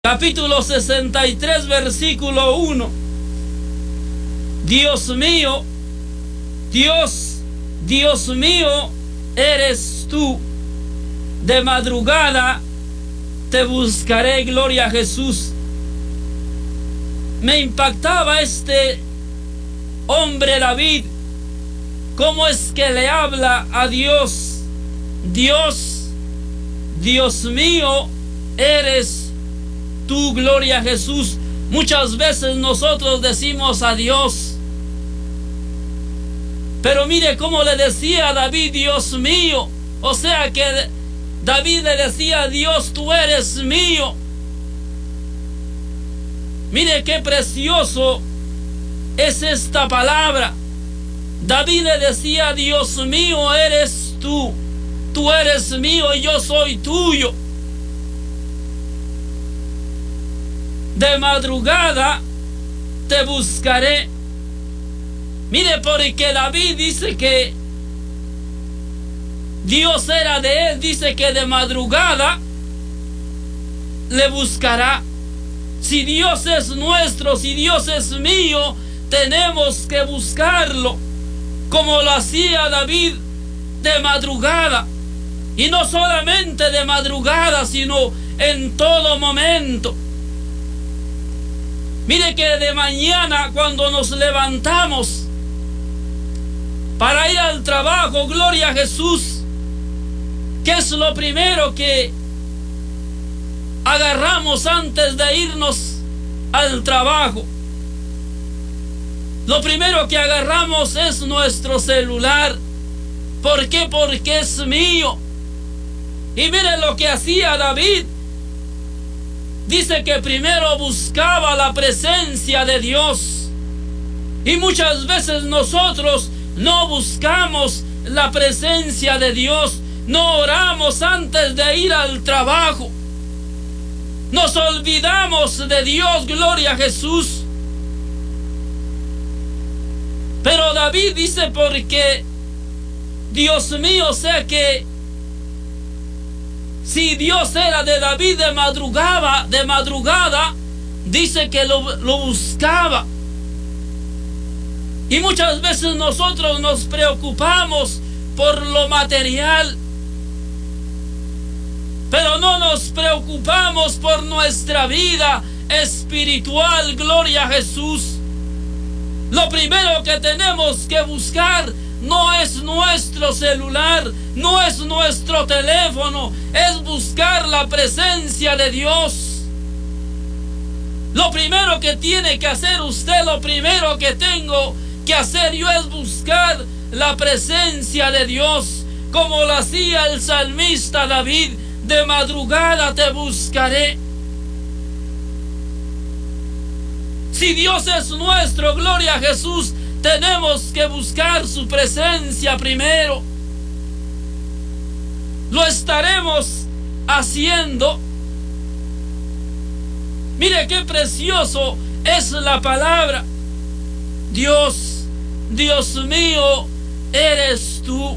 Capítulo 63, versículo 1. Dios mío, Dios mío, eres tú. De madrugada te buscaré, gloria a Jesús. Me impactaba este hombre David, cómo es que le habla a Dios. Dios mío, eres tú, gloria a Jesús. Muchas veces nosotros decimos a Dios, pero mire cómo le decía a David, Dios mío. O sea que David le decía a Dios, tú eres mío. Mire qué precioso es esta palabra. David le decía, Dios mío, eres tú. Tú eres mío y yo soy tuyo. De madrugada te buscaré. Mire, porque David dice que Dios era de él. Dice que de madrugada le buscará. Si Dios es nuestro, si Dios es mío, tenemos que buscarlo, como lo hacía David de madrugada. Y no solamente de madrugada, sino en todo momento. Mire que de mañana, cuando nos levantamos para ir al trabajo, gloria a Jesús, ¿qué es lo primero que agarramos antes de irnos al trabajo? Lo primero que agarramos es nuestro celular. ¿Por qué? Porque es mío. Y mire lo que hacía David. Dice que primero buscaba la presencia de Dios. Y muchas veces nosotros no buscamos la presencia de Dios. No oramos antes de ir al trabajo. Nos olvidamos de Dios, gloria a Jesús. Pero David dice, porque Dios mío, o sea que si Dios era de David de madrugada, dice que lo buscaba. Y muchas veces nosotros nos preocupamos por lo material, pero no nos preocupamos por nuestra vida espiritual, gloria a Jesús. Lo primero que tenemos que buscar no es nuestro celular, no es nuestro teléfono, es buscar la presencia de Dios. Lo primero que tiene que hacer usted, lo primero que tengo que hacer yo es buscar la presencia de Dios, como lo hacía el salmista David, de madrugada te buscaré. Si Dios es nuestro, gloria a Jesús, tenemos que buscar su presencia primero. Lo estaremos haciendo. Mire qué precioso es la palabra. Dios mío, eres tú.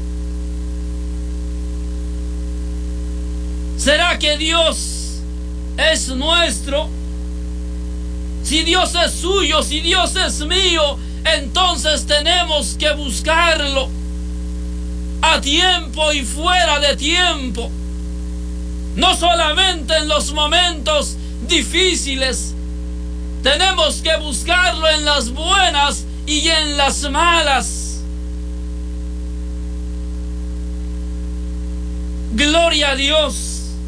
¿Será que Dios es nuestro? Si Dios es suyo, si Dios es mío, entonces tenemos que buscarlo a tiempo y fuera de tiempo. No solamente en los momentos difíciles, tenemos que buscarlo en las buenas y en las malas. Gloria a Dios.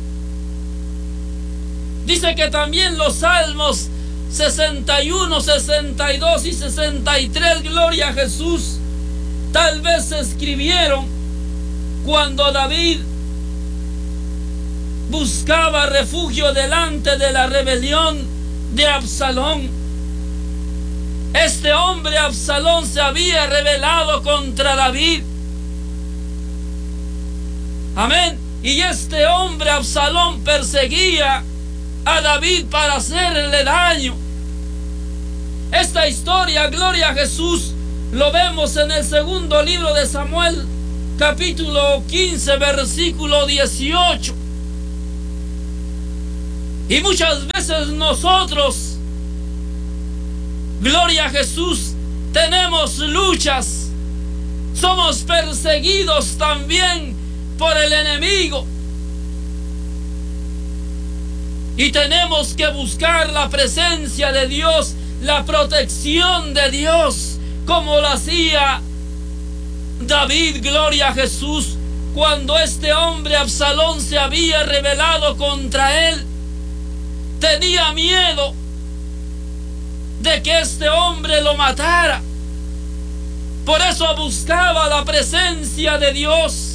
Dice que también los salmos 61, 62 y 63, gloria a Jesús, tal vez se escribieron cuando David buscaba refugio delante de la rebelión de Absalón. Este hombre Absalón se había rebelado contra David. Amén. Y este hombre Absalón perseguía a David para hacerle daño. Esta historia, gloria a Jesús, lo vemos en el segundo libro de Samuel, capítulo 15, versículo 18. Y muchas veces nosotros, gloria a Jesús, tenemos luchas. Somos perseguidos también por el enemigo. Y tenemos que buscar la presencia de Dios, la protección de Dios, como lo hacía David, gloria a Jesús, cuando este hombre Absalón se había rebelado contra él. Tenía miedo de que este hombre lo matara. Por eso buscaba la presencia de Dios.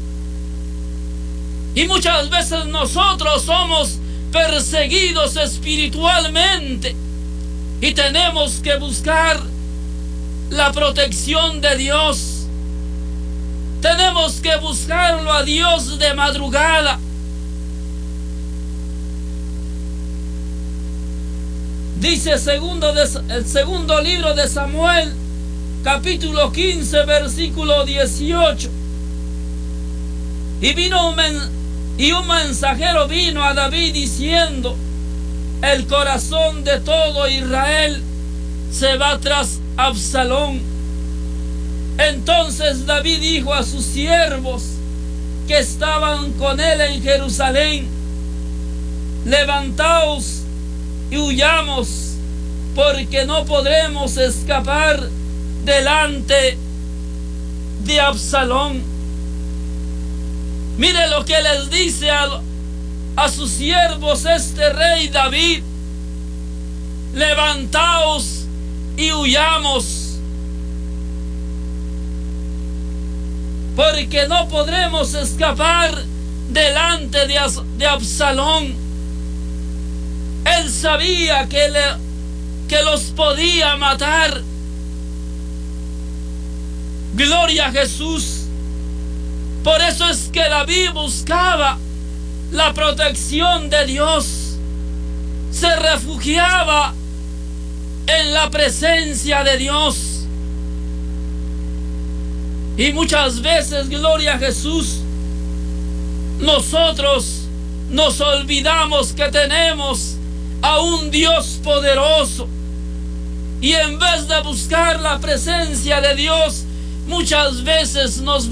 Y muchas veces nosotros somos perseguidos espiritualmente y tenemos que buscar la protección de Dios. Tenemos que buscarlo a Dios de madrugada. Dice el segundo libro de Samuel, capítulo 15, versículo 18. Y un mensajero vino a David diciendo: el corazón de todo Israel se va tras Absalón. Entonces David dijo a sus siervos que estaban con él en Jerusalén: levantaos y huyamos, porque no podremos escapar delante de Absalón. Mire lo que les dice a sus siervos este rey David: levantaos y huyamos, porque no podremos escapar delante de Absalón. Él sabía que los podía matar. Gloria a Jesús. Por eso es que David buscaba la protección de Dios. Se refugiaba en la presencia de Dios. Y muchas veces, gloria a Jesús, nosotros nos olvidamos que tenemos a un Dios poderoso. Y en vez de buscar la presencia de Dios, muchas veces nos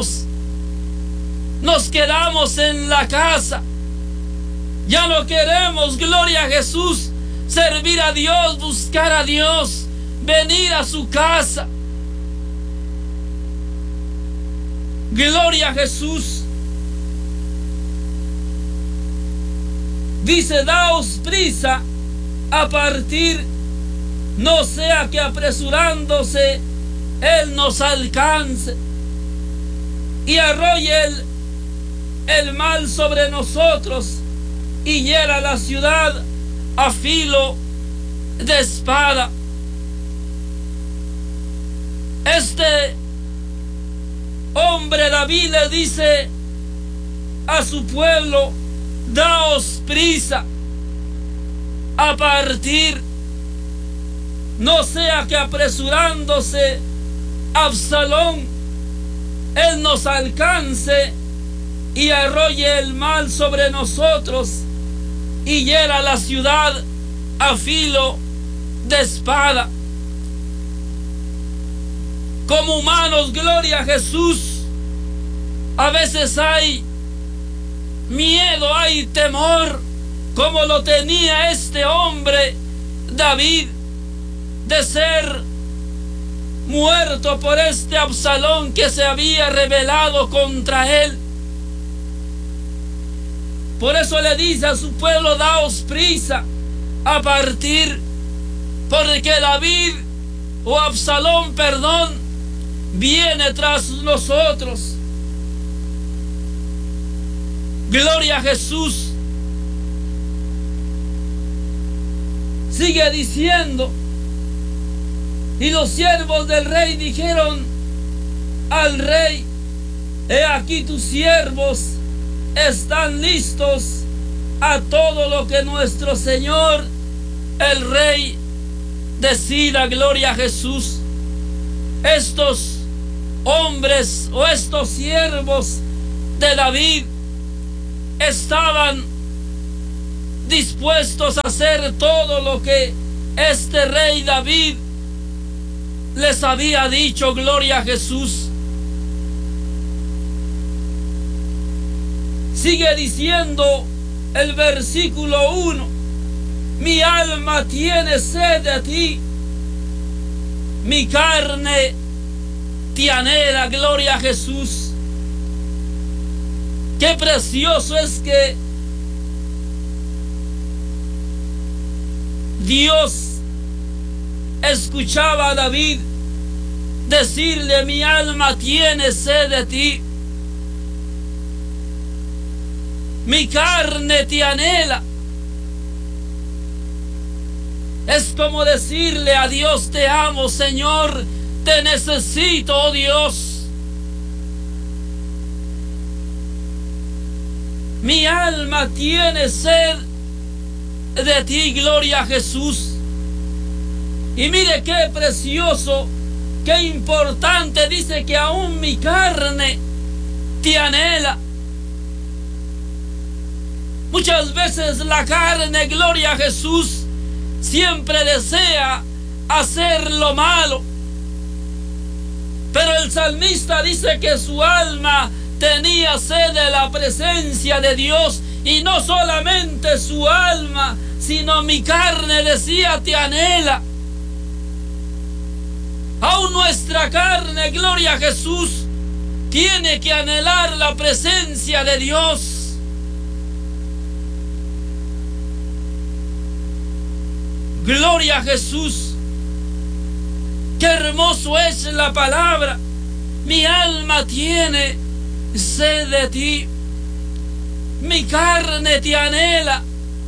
quedamos en la casa. Ya no queremos, gloria a Jesús, servir a Dios, buscar a Dios, venir a su casa. Gloria a Jesús. Dice: daos prisa a partir, no sea que apresurándose Él nos alcance y arrolle el mal sobre nosotros y hiera la ciudad a filo de espada. Este hombre David le dice a su pueblo: daos prisa a partir, no sea que apresurándose Absalón él nos alcance y arrolle el mal sobre nosotros y hiera la ciudad a filo de espada. Como humanos, gloria a Jesús, a veces hay miedo, hay temor, como lo tenía este hombre David, de ser muerto por este Absalón que se había rebelado contra él. Por eso le dice a su pueblo: daos prisa a partir, porque David, o Absalón, perdón, viene tras nosotros. Gloria a Jesús. Sigue diciendo: y los siervos del rey dijeron al rey: he aquí tus siervos están listos a todo lo que nuestro Señor el rey decida. Gloria a Jesús. Estos hombres o estos siervos de David estaban dispuestos a hacer todo lo que este rey David les había dicho. Gloria a Jesús. Sigue diciendo el versículo 1: mi alma tiene sed de ti, mi carne te anhela. Gloria a Jesús. Qué precioso es que Dios escuchaba a David decirle: mi alma tiene sed de ti, mi carne te anhela. Es como decirle a Dios: te amo, Señor, te necesito, oh Dios. Mi alma tiene sed de ti. Gloria a Jesús. Y mire qué precioso, qué importante. Dice que aún mi carne te anhela. Muchas veces la carne, gloria a Jesús, siempre desea hacer lo malo. Pero el salmista dice que su alma tenía sed de la presencia de Dios. Y no solamente su alma, sino mi carne, decía, te anhela. Aún nuestra carne, gloria a Jesús, tiene que anhelar la presencia de Dios. Gloria a Jesús. Qué hermoso es la palabra. Mi alma tiene sed de ti, mi carne te anhela.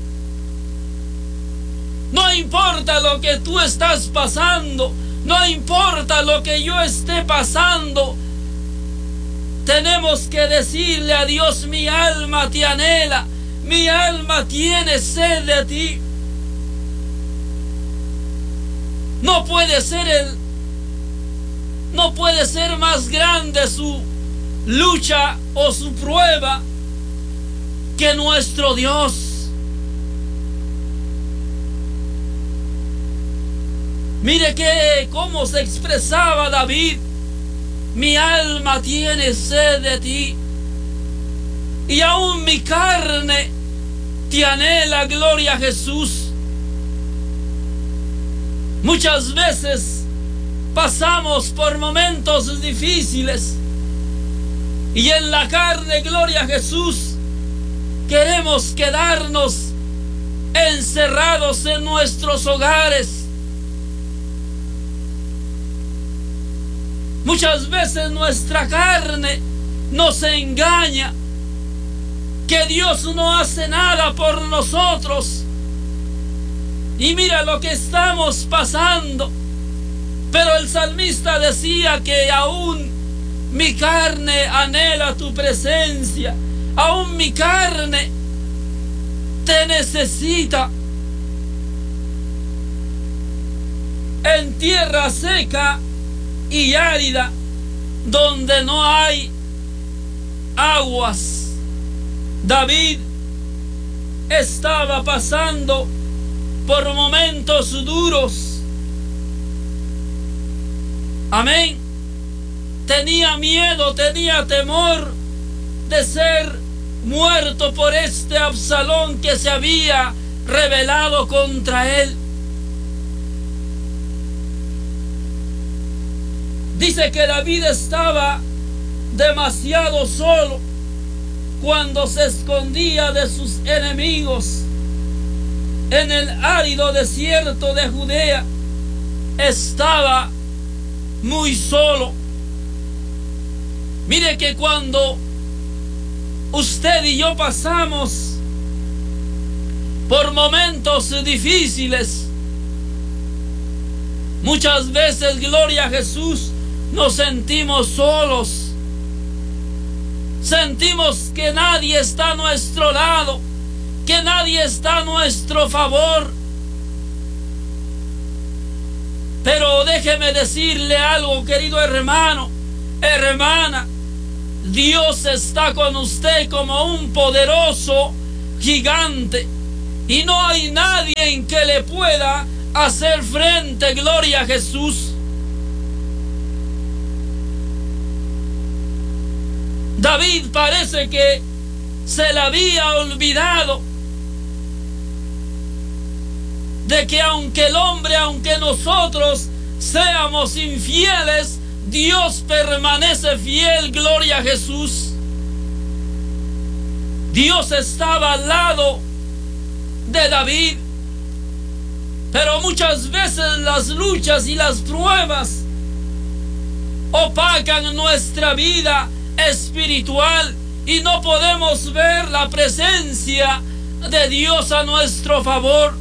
No importa lo que tú estás pasando, no importa lo que yo esté pasando, tenemos que decirle a Dios: mi alma te anhela, mi alma tiene sed de ti. No puede ser más grande su lucha o su prueba que nuestro Dios. Mire cómo se expresaba David: mi alma tiene sed de ti, y aún mi carne te anhela. Gloria a Jesús. Muchas veces pasamos por momentos difíciles y en la carne, gloria a Jesús, queremos quedarnos encerrados en nuestros hogares. Muchas veces nuestra carne nos engaña, que Dios no hace nada por nosotros. Y mira lo que estamos pasando. Pero el salmista decía que aún mi carne anhela tu presencia, aún mi carne te necesita. En tierra seca y árida, donde no hay aguas, David estaba pasando por momentos duros. Amén. Tenía miedo, tenía temor de ser muerto por este Absalón que se había rebelado contra él. Dice que David estaba demasiado solo cuando se escondía de sus enemigos en el árido desierto de Judea. Estaba muy solo. Mire que cuando usted y yo pasamos por momentos difíciles, muchas veces, gloria a Jesús, nos sentimos solos. Sentimos que nadie está a nuestro lado, que nadie está a nuestro favor. Pero déjeme decirle algo, querido hermano, hermana. Dios está con usted como un poderoso gigante. y no hay nadie en que le pueda hacer frente. Gloria a Jesús. David parece que se le había olvidado de que aunque el hombre, aunque nosotros seamos infieles, Dios permanece fiel. Gloria a Jesús. Dios estaba al lado de David, pero muchas veces las luchas y las pruebas opacan nuestra vida espiritual y no podemos ver la presencia de Dios a nuestro favor.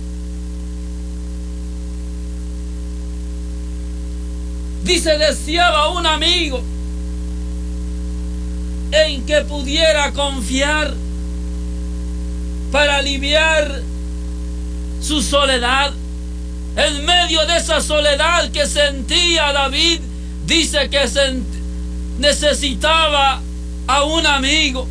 Dice, deseaba un amigo en que pudiera confiar para aliviar su soledad. En medio de esa soledad que sentía David, dice que necesitaba a un amigo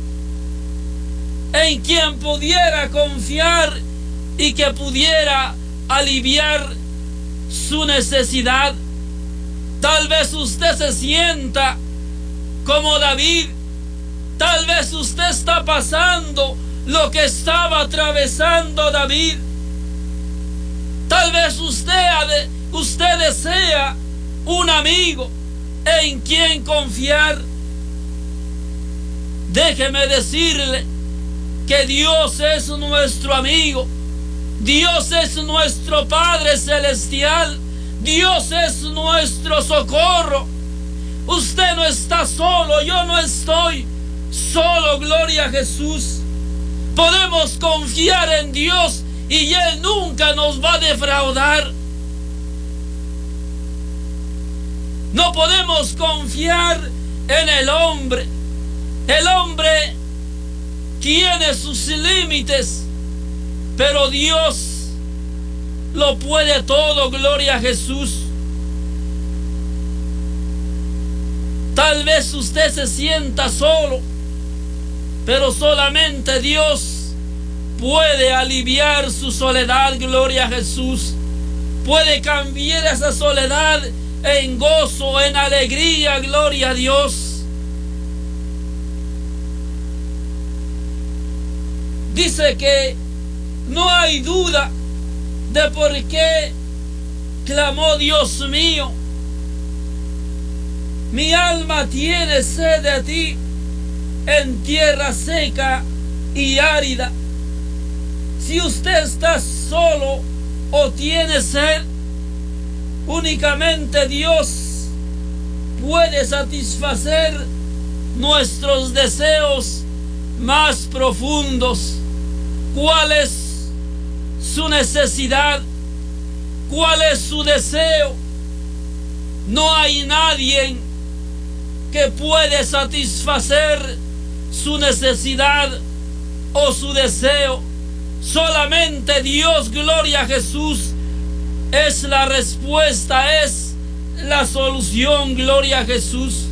en quien pudiera confiar y que pudiera aliviar su necesidad. Tal vez usted se sienta como David. Tal vez usted está pasando lo que estaba atravesando David. Tal vez usted desea un amigo en quien confiar. Déjeme decirle que Dios es nuestro amigo. Dios es nuestro Padre Celestial. Dios es nuestro socorro. Usted no está solo, yo no estoy solo. Gloria a Jesús. Podemos confiar en Dios y Él nunca nos va a defraudar. No podemos confiar en el hombre. El hombre tiene sus límites, pero Dios lo puede todo. Gloria a Jesús. Tal vez usted se sienta solo, pero solamente Dios puede aliviar su soledad. Gloria a Jesús. Puede cambiar esa soledad en gozo, en alegría. Gloria a Dios. Dice que no hay duda de por qué clamó: Dios mío, mi alma tiene sed de ti en tierra seca y árida. Si usted está solo o tiene sed, únicamente Dios puede satisfacer nuestros deseos más profundos. ¿Cuál es su necesidad? ¿Cuál es su deseo? No hay nadie que puede satisfacer su necesidad o su deseo. Solamente Dios. Gloria a Jesús. Es la respuesta, es la solución. Gloria a Jesús.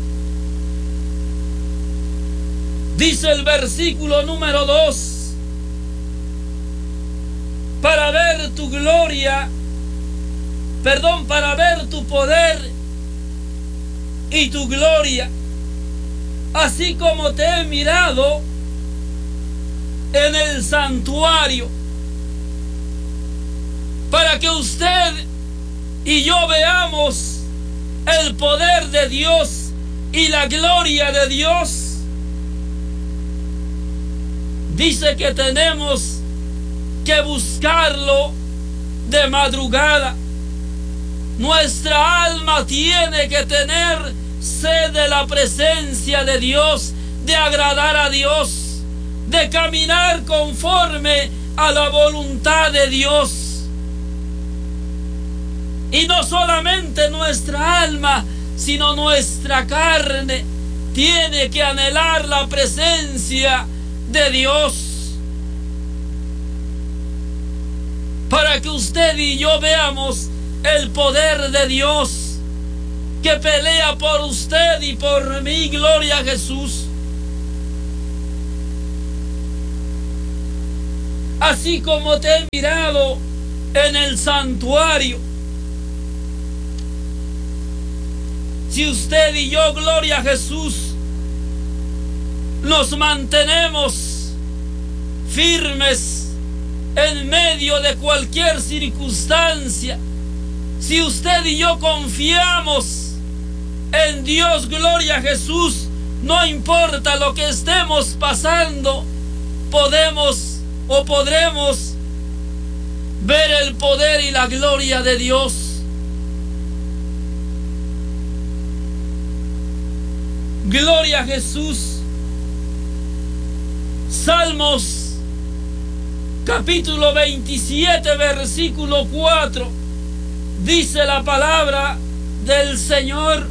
Dice el versículo número 2: para ver tu gloria, para ver tu poder y tu gloria, así como te he mirado en el santuario, para que usted y yo veamos el poder de Dios y la gloria de Dios. Dice que tenemos que buscarlo de madrugada. Nuestra alma tiene que tener sed de la presencia de Dios, de agradar a Dios, de caminar conforme a la voluntad de Dios. Y no solamente nuestra alma, sino nuestra carne tiene que anhelar la presencia de Dios, para que usted y yo veamos el poder de Dios que pelea por usted y por mí. Gloria a Jesús. así como te he mirado en el santuario. Si usted y yo, gloria a Jesús, nos mantenemos firmes en medio de cualquier circunstancia, si usted y yo confiamos en Dios, gloria a Jesús, no importa lo que estemos pasando, podremos ver el poder y la gloria de Dios. Gloria a Jesús. Salmos capítulo 27, versículo 4, dice la palabra del Señor: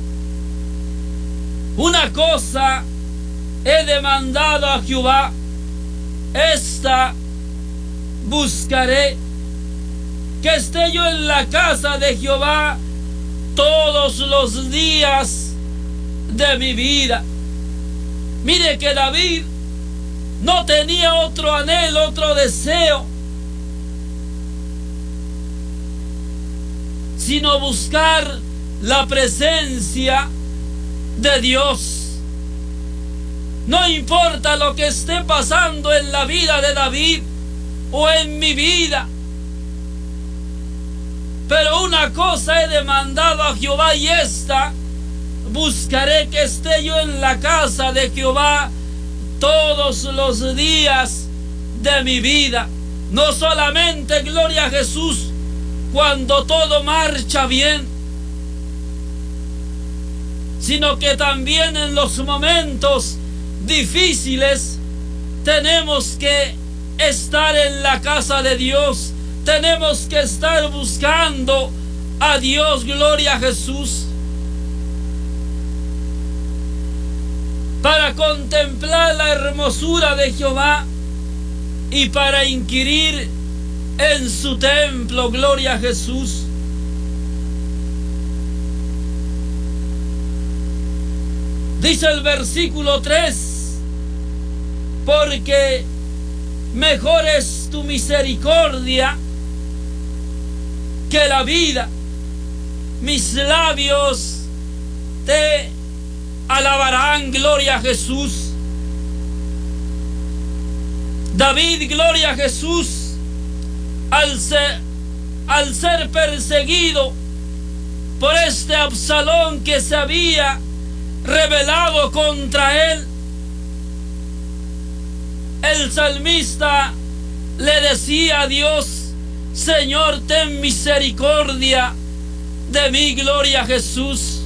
una cosa he demandado a Jehová, esta buscaré, que esté yo en la casa de Jehová todos los días de mi vida. Mire que David no tenía otro anhelo, otro deseo, sino buscar la presencia de Dios. No importa lo que esté pasando en la vida de David o en mi vida, pero una cosa he demandado a Jehová, y esta buscaré, que esté yo en la casa de Jehová todos los días de mi vida. No solamente, gloria a Jesús, cuando todo marcha bien, sino que también en los momentos difíciles tenemos que estar en la casa de Dios. Tenemos que estar buscando a Dios, gloria a Jesús, para contemplar la hermosura de Jehová y para inquirir en su templo, gloria a Jesús. Dice el versículo 3: porque mejor es tu misericordia que la vida, mis labios te alabarán, gloria a Jesús. David, gloria a Jesús, al ser perseguido por este Absalón que se había rebelado contra él, el salmista le decía a Dios: Señor, ten misericordia de mí, gloria a Jesús.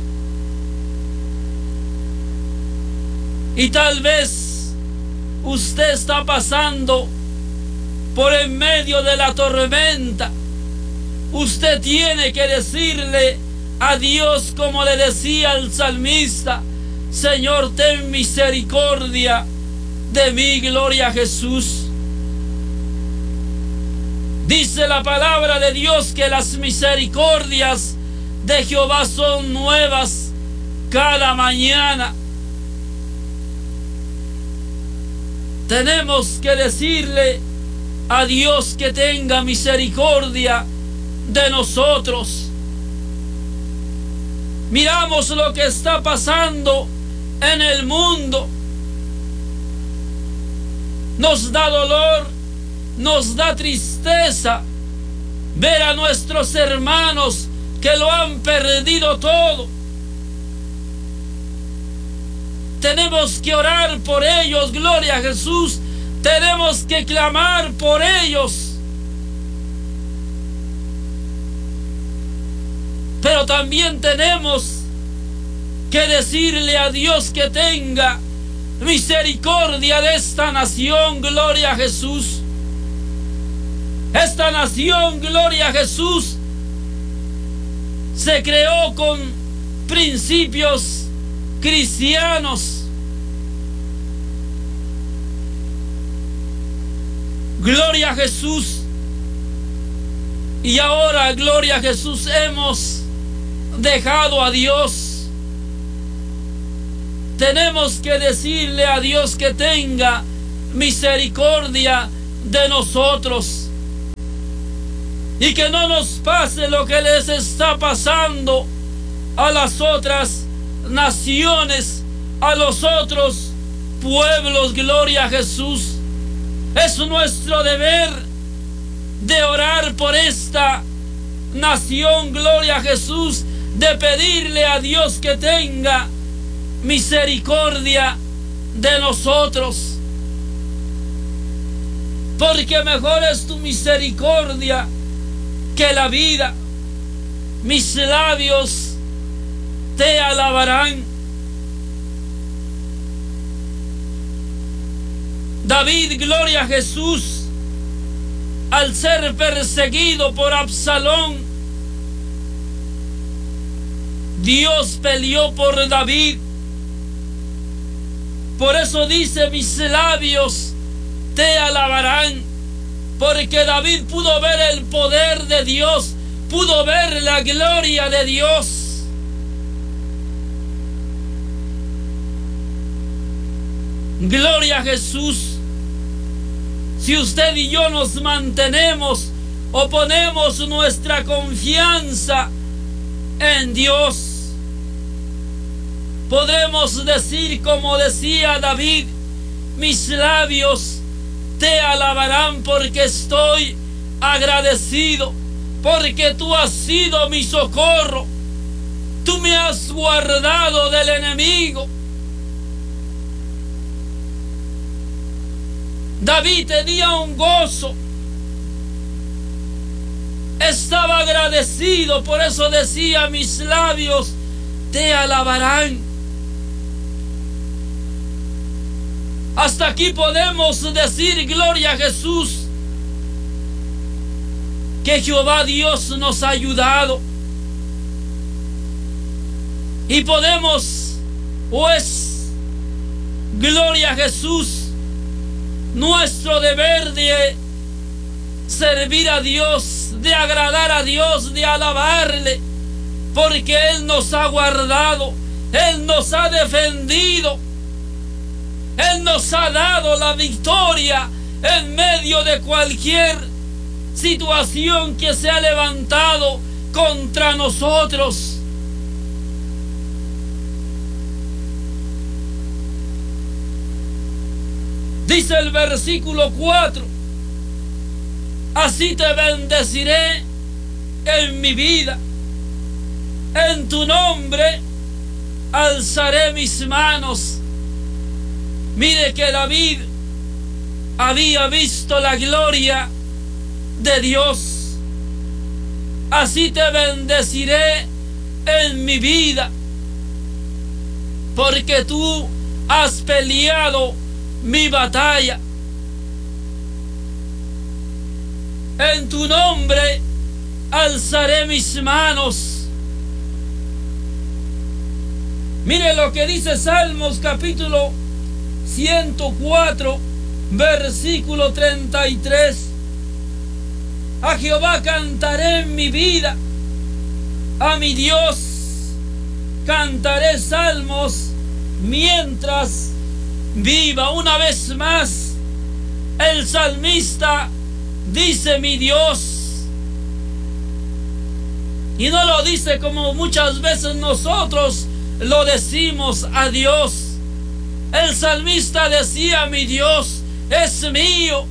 Y tal vez usted está pasando por en medio de la tormenta. Usted tiene que decirle a Dios, como le decía el salmista: Señor, ten misericordia de mí, gloria a Jesús. Dice la palabra de Dios que las misericordias de Jehová son nuevas cada mañana. Tenemos que decirle a Dios que tenga misericordia de nosotros. Miramos lo que está pasando en el mundo. Nos da dolor, nos da tristeza ver a nuestros hermanos que lo han perdido todo. Tenemos que orar por ellos, gloria a Jesús. Tenemos que clamar por ellos. Pero también tenemos que decirle a Dios que tenga misericordia de esta nación, gloria a Jesús. Esta nación, gloria a Jesús, se creó con principios cristianos. Gloria a Jesús. Y ahora, gloria a Jesús, hemos dejado a Dios. Tenemos que decirle a Dios que tenga misericordia de nosotros. Y que no nos pase lo que les está pasando a las otras naciones, a los otros pueblos. Gloria a Jesús. Es nuestro deber de orar por esta nación. Gloria a Jesús. De pedirle a Dios que tenga misericordia de nosotros. Porque mejor es tu misericordia que la vida. Mis labios te alabarán. David, gloria a Jesús, al ser perseguido por Absalón, Dios peleó por David. Por eso dice: mis labios te alabarán. Porque David pudo ver el poder de Dios, pudo ver la gloria de Dios. Gloria a Jesús. Si usted y yo nos mantenemos o ponemos nuestra confianza en Dios, podremos decir como decía David: mis labios te alabarán, porque estoy agradecido, porque tú has sido mi socorro, tú me has guardado del enemigo. David tenía un gozo, estaba agradecido, por eso decía: mis labios te alabarán. Hasta aquí podemos decir, gloria a Jesús, que Jehová Dios nos ha ayudado. Y podemos, pues, gloria a Jesús, nuestro deber de servir a Dios, de agradar a Dios, de alabarle, porque Él nos ha guardado, Él nos ha defendido, Él nos ha dado la victoria en medio de cualquier situación que se ha levantado contra nosotros. Dice el versículo 4: así te bendeciré en mi vida, en tu nombre alzaré mis manos. Mire que David había visto la gloria de Dios. Así te bendeciré en mi vida, porque tú has peleado mi batalla. En tu nombre alzaré mis manos. Mire lo que dice Salmos capítulo 104, versículo 33. A Jehová cantaré en mi vida, a mi Dios cantaré salmos mientras viva. Una vez más, el salmista dice: mi Dios. Y no lo dice como muchas veces nosotros lo decimos a Dios. El salmista decía: mi Dios es mío.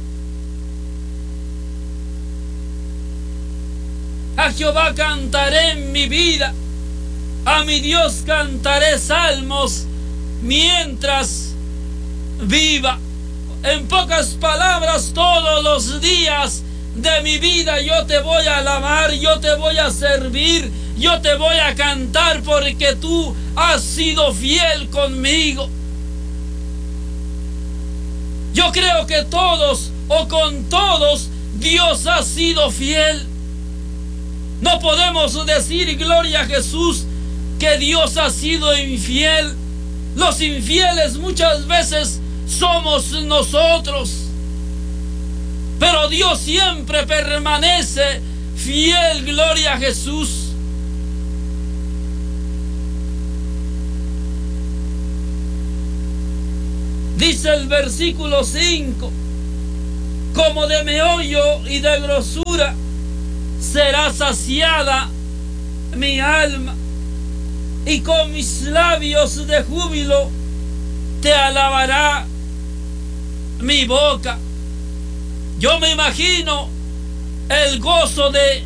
A Jehová cantaré en mi vida, a mi Dios cantaré salmos mientras viva. En pocas palabras, todos los días de mi vida yo te voy a alabar, yo te voy a servir, yo te voy a cantar, porque tú has sido fiel conmigo. Yo creo que todos o con todos Dios ha sido fiel. No podemos decir, gloria a Jesús, que Dios ha sido infiel. Los infieles muchas veces somos nosotros, pero Dios siempre permanece fiel. Gloria a Jesús. Dice el versículo 5: como de meollo y de grosura será saciada mi alma, y con mis labios de júbilo te alabará mi boca. Yo me imagino el gozo de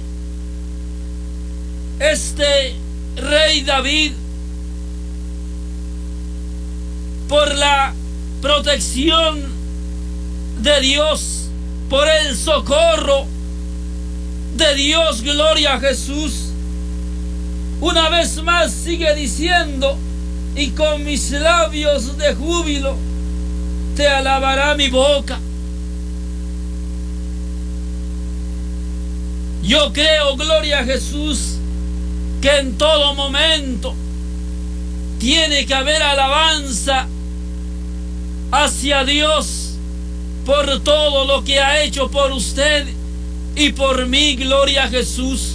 este rey David por la protección de Dios, por el socorro de Dios. Gloria a Jesús. Una vez más sigue diciendo: y con mis labios de júbilo te alabará mi boca. Yo creo, gloria a Jesús, que en todo momento tiene que haber alabanza hacia Dios por todo lo que ha hecho por usted y por mí. Gloria a Jesús.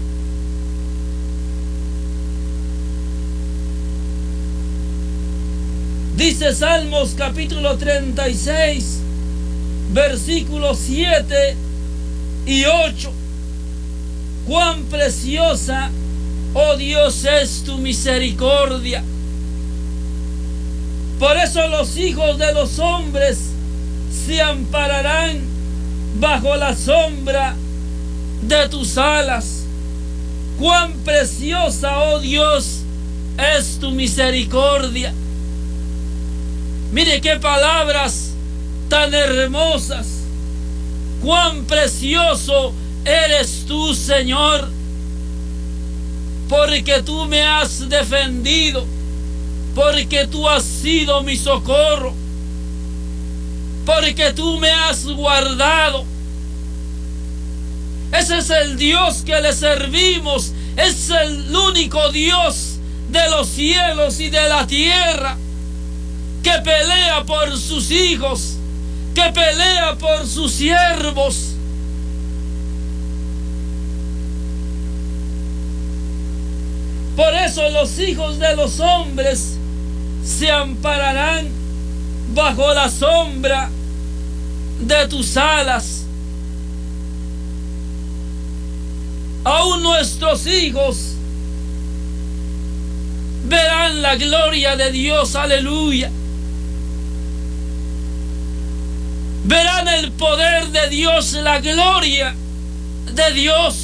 Dice Salmos capítulo 36, versículos 7 y 8. Cuán preciosa, oh Dios, es tu misericordia. Por eso los hijos de los hombres se ampararán bajo la sombra de tus alas. Cuán preciosa, oh Dios, es tu misericordia. Mire qué palabras tan hermosas. Cuán precioso eres tú, Señor, porque tú me has defendido, porque tú has sido mi socorro, porque tú me has guardado. Ese es el Dios que le servimos. Es el único Dios de los cielos y de la tierra, que pelea por sus hijos, que pelea por sus siervos. Por eso los hijos de los hombres se ampararán bajo la sombra de tus alas. Aún nuestros hijos verán la gloria de Dios. Aleluya. Verán el poder de Dios, la gloria de Dios.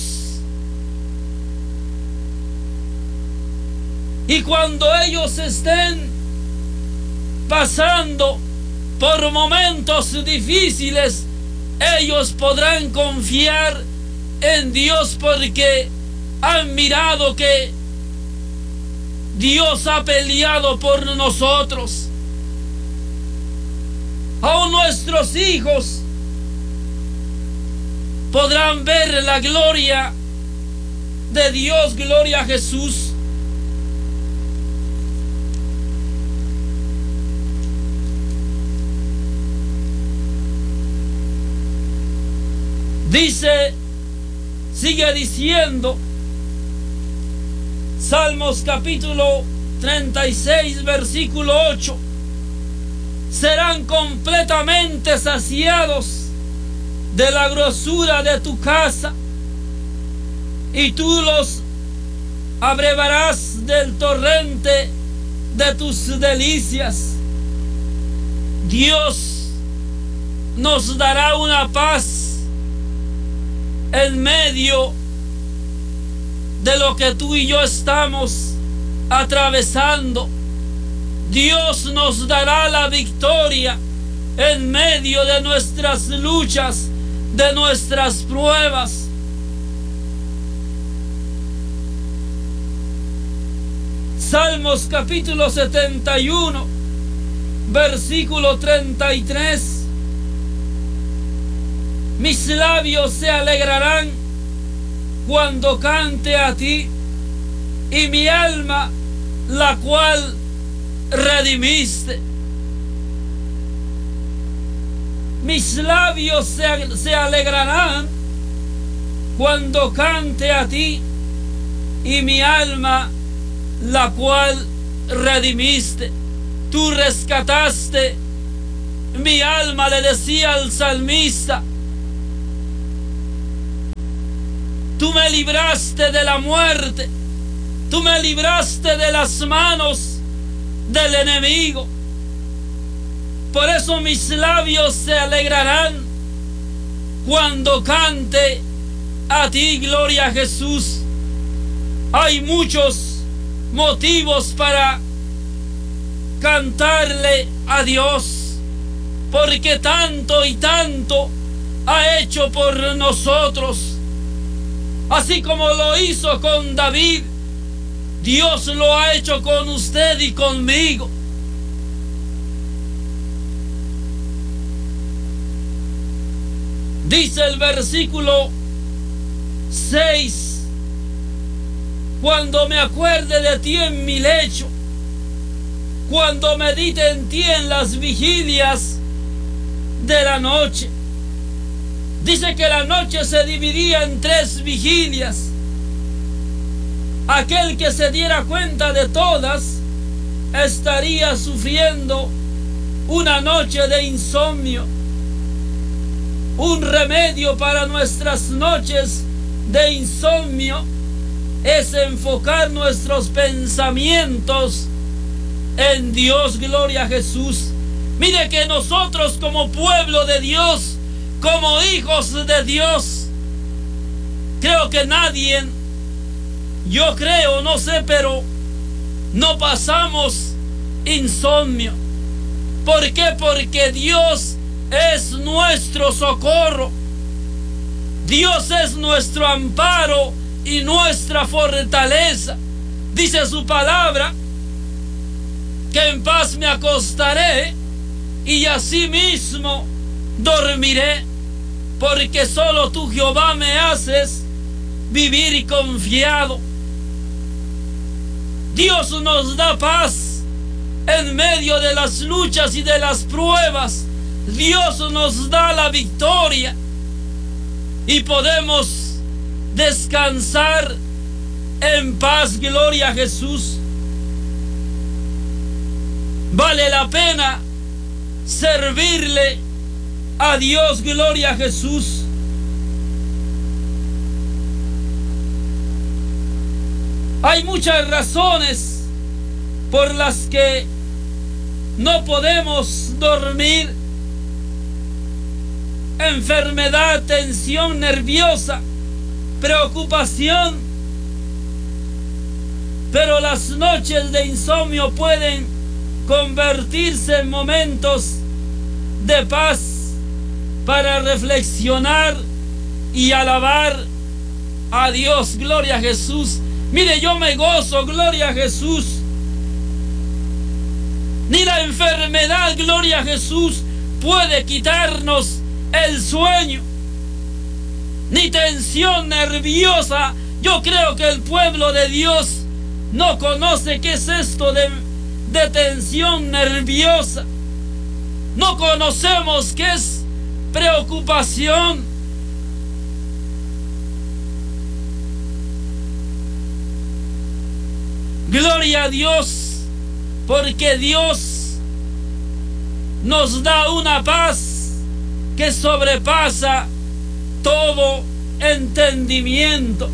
Y cuando ellos estén pasando por momentos difíciles, ellos podrán confiar en Dios, porque han mirado que Dios ha peleado por nosotros. Aún nuestros hijos podrán ver la gloria de Dios. Gloria a Jesús. Dice, sigue diciendo, Salmos capítulo 36, versículo 8. Serán completamente saciados de la grosura de tu casa, y tú los abrevarás del torrente de tus delicias. Dios nos dará una paz en medio de lo que tú y yo estamos atravesando. Dios nos dará la victoria en medio de nuestras luchas, de nuestras pruebas. Salmos capítulo 71, versículo 33. Mis labios se alegrarán cuando cante a ti, y mi alma, la cual redimiste. Mis labios se alegrarán cuando cante a ti, y mi alma, la cual redimiste. Tú rescataste mi alma, le decía el salmista. Tú me libraste de la muerte. Tú me libraste de las manos del enemigo. Por eso mis labios se alegrarán cuando cante a ti, gloria a Jesús. Hay muchos motivos para cantarle a Dios, porque tanto y tanto ha hecho por nosotros. Así como lo hizo con David, Dios lo ha hecho con usted y conmigo. Dice el versículo 6: cuando me acuerde de ti en mi lecho, cuando medite en ti en las vigilias de la noche. Dice que la noche se dividía en 3 vigilias. Aquel que se diera cuenta de todas estaría sufriendo una noche de insomnio. Un remedio para nuestras noches de insomnio es enfocar nuestros pensamientos en Dios, gloria a Jesús. Mire que nosotros como pueblo de Dios, como hijos de Dios, creo que nadie, yo creo, no sé, pero no pasamos insomnio. ¿Por qué? Porque Dios es nuestro socorro. Dios es nuestro amparo y nuestra fortaleza. Dice su palabra que en paz me acostaré y asimismo dormiré, porque solo tú, Jehová, me haces vivir confiado. Dios nos da paz en medio de las luchas y de las pruebas. Dios nos da la victoria y podemos descansar en paz, gloria a Jesús. Vale la pena servirle a Dios, gloria a Jesús. Hay muchas razones por las que no podemos dormir: enfermedad, tensión nerviosa, preocupación. Pero las noches de insomnio pueden convertirse en momentos de paz para reflexionar y alabar a Dios, gloria a Jesús. Mire, yo me gozo, gloria a Jesús. Ni la enfermedad, gloria a Jesús, puede quitarnos el sueño, ni tensión nerviosa. Yo creo que el pueblo de Dios no conoce qué es esto de tensión nerviosa. No conocemos qué es preocupación. Gloria a Dios, porque Dios nos da una paz que sobrepasa todo entendimiento.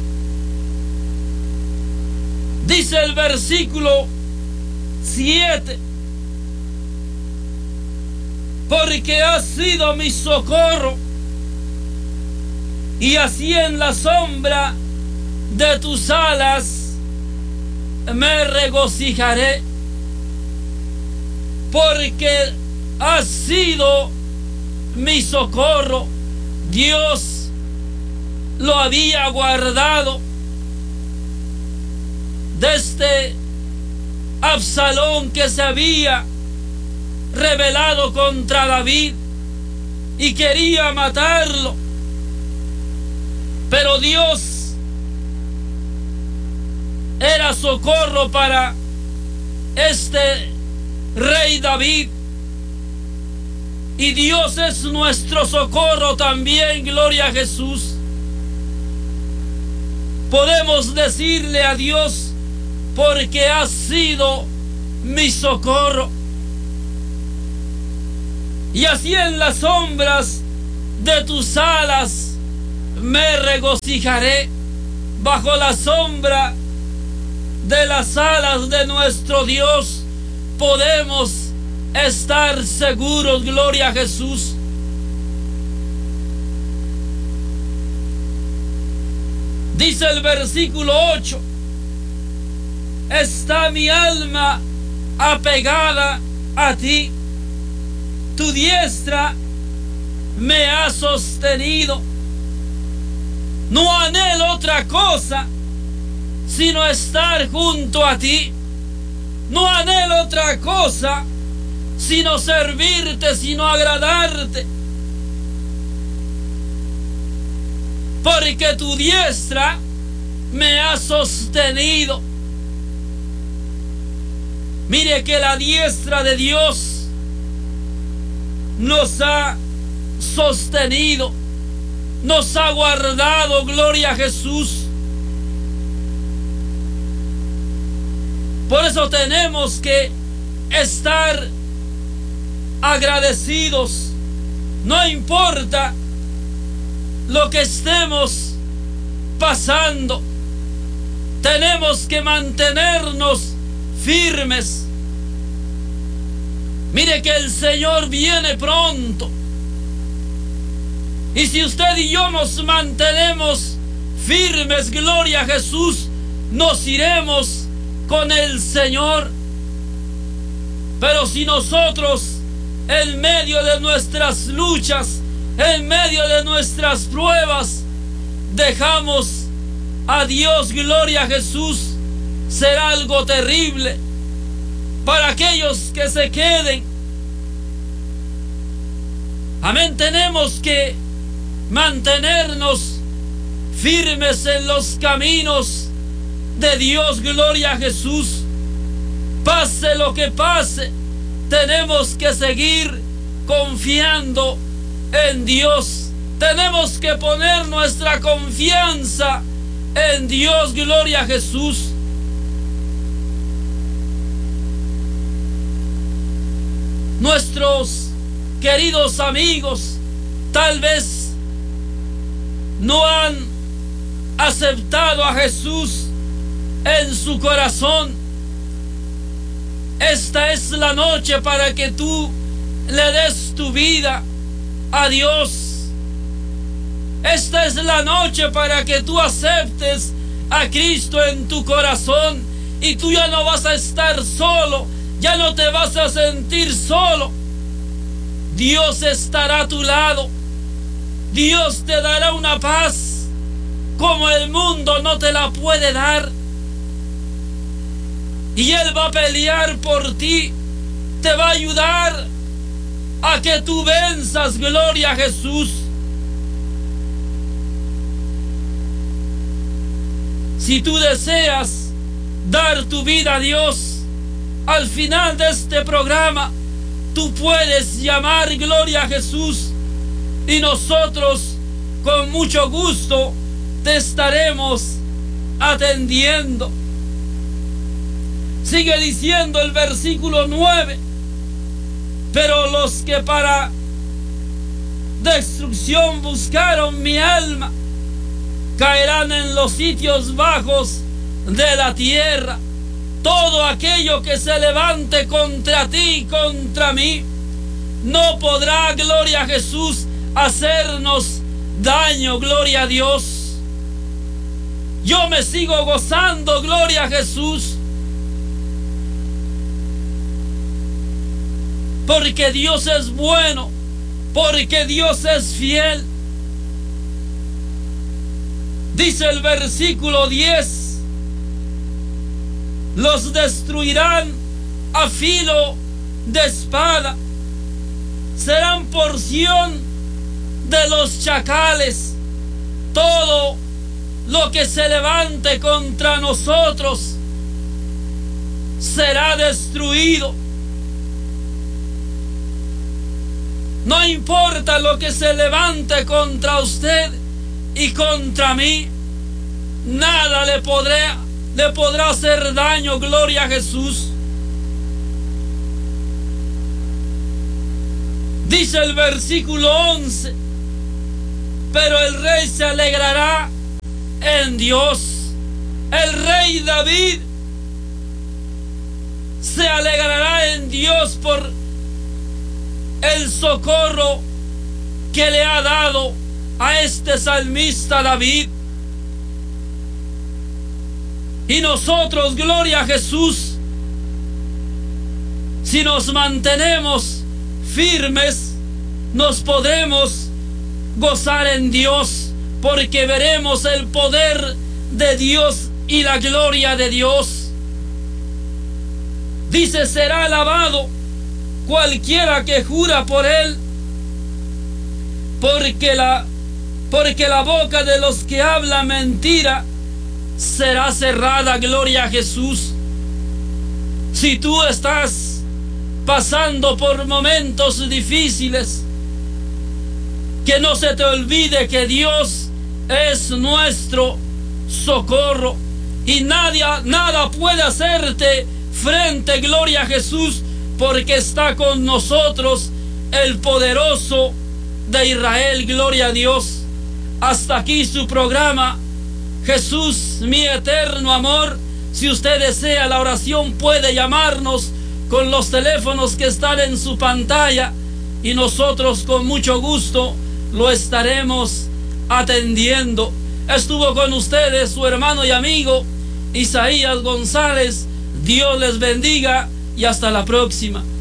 Dice el versículo 7: porque has sido mi socorro, y así en la sombra de tus alas me regocijaré. Porque has sido mi socorro. Dios lo había guardado de este Absalón que se había rebelado contra David y quería matarlo. Pero Dios era socorro para este rey David. Y Dios es nuestro socorro también, gloria a Jesús. Podemos decirle a Dios: porque has sido mi socorro. Y así en las sombras de tus alas me regocijaré. bajo la sombra de las alas de nuestro Dios, podemos estar seguros. Gloria a Jesús. Dice el versículo 8: está mi alma apegada a ti, tu diestra me ha sostenido. No anhelo otra cosa sino estar junto a ti. No anhelo otra cosa sino servirte, sino agradarte. Porque tu diestra me ha sostenido. Mire que la diestra de Dios nos ha sostenido, nos ha guardado. Gloria a Jesús. Por eso tenemos que estar agradecidos. No importa lo que estemos pasando, tenemos que mantenernos firmes. Mire que el Señor viene pronto. Y si usted y yo nos mantenemos firmes, gloria a Jesús, nos iremos con el Señor. Pero si nosotros, en medio de nuestras luchas, en medio de nuestras pruebas, dejamos a Dios, gloria a Jesús, será algo terrible para aquellos que se queden. Amén. Tenemos que mantenernos firmes en los caminos de Dios. Gloria a Jesús. Pase lo que pase, tenemos que seguir confiando en Dios. Tenemos que poner nuestra confianza en Dios. Gloria a Jesús. Nuestros queridos amigos tal vez no han aceptado a Jesús en su corazón. Esta es la noche para que tú le des tu vida a Dios. Esta es la noche para que tú aceptes a Cristo en tu corazón, y tú ya no vas a estar solo, ya no te vas a sentir solo. Dios estará a tu lado. Dios te dará una paz como el mundo no te la puede dar. Y Él va a pelear por ti. Te va a ayudar a que tú venzas. Gloria a Jesús. Si tú deseas dar tu vida a Dios, al final de este programa, tú puedes llamar, gloria a Jesús, y nosotros con mucho gusto te estaremos atendiendo. Sigue diciendo el versículo 9: pero los que para destrucción buscaron mi alma, caerán en los sitios bajos de la tierra. Todo aquello que se levante contra ti y contra mí no podrá, gloria a Jesús, hacernos daño. Gloria a Dios. Yo me sigo gozando, gloria a Jesús, porque Dios es bueno, porque Dios es fiel. Dice el versículo 10: los destruirán a filo de espada, serán porción de los chacales. Todo lo que se levante contra nosotros será destruido. No importa lo que se levante contra usted y contra mí, nada le podrá hacer daño. Gloria a Jesús. Dice el versículo 11: pero el rey se alegrará en Dios. El rey David se alegrará en Dios por el socorro que le ha dado a este salmista David. Y nosotros, gloria a Jesús, si nos mantenemos firmes, nos podremos gozar en Dios, porque veremos el poder de Dios y la gloria de Dios. Dice: será alabado cualquiera que jura por él, porque la boca de los que hablan mentira será cerrada. Gloria a Jesús. Si tú estás pasando por momentos difíciles, que no se te olvide que Dios es nuestro socorro y nada puede hacerte frente. Gloria a Jesús, porque está con nosotros el poderoso de Israel. Gloria a Dios. Hasta aquí su programa, Jesús, mi eterno amor. Si usted desea la oración, puede llamarnos con los teléfonos que están en su pantalla y nosotros con mucho gusto lo estaremos atendiendo. Estuvo con ustedes su hermano y amigo Isaías González. Dios les bendiga y hasta la próxima.